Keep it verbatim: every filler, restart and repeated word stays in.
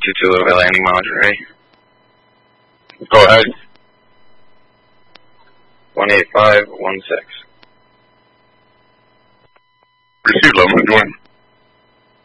two two over landing monitor ready. Go ahead. one eight five one six. Receive, Loma, join.